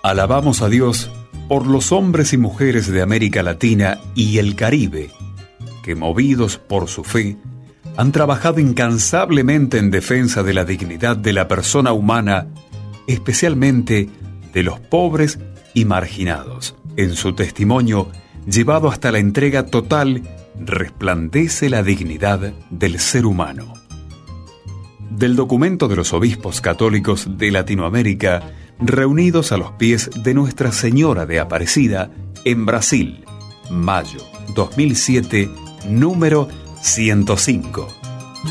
Alabamos a Dios por los hombres y mujeres de América Latina y el Caribe, que movidos por su fe, han trabajado incansablemente en defensa de la dignidad de la persona humana, especialmente de los pobres y marginados. En su testimonio, llevado hasta la entrega total, resplandece la dignidad del ser humano. Del documento de los obispos católicos de Latinoamérica, reunidos a los pies de Nuestra Señora de Aparecida, en Brasil, mayo 2007, número 105.